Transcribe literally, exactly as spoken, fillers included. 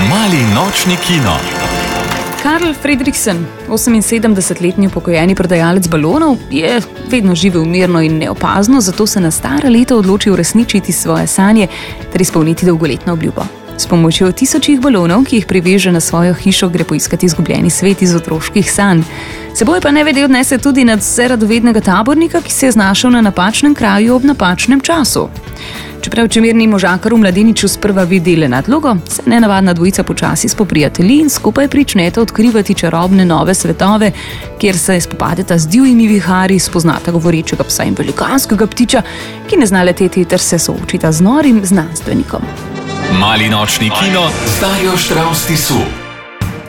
Mali nočni kino. Karl Fredricksen, oseminsedemdesetletni upokojeni prodajalec balonov, je vedno živel mirno in neopazno, zato se na stara leta odloči uresničiti svoje sanje ter izpolniti dolgoletno obljubo. S pomočjo tisočih balonov, ki jih priveže na svojo hišo, gre poiskati izgubljeni svet iz otroških sanj. Seboj pa nevede odnese tudi nadvse radovednega tabornika, ki se je znašel na napačnem kraju ob napačnem času. Čeprav čemerni možakar v mladeniču sprva vidi le nadlogo, se nenavadna dvojica počasi spoprijatelji in skupaj pričneta odkrivati čarobne nove svetove, kjer se spopadeta z divjimi viharji, spoznata govorečega psa in velikanskega ptiča, ki ne zna leteti, ter se soočita z norim znanstvenikom. Mali nočni kino z Darjo Štravs Tisu.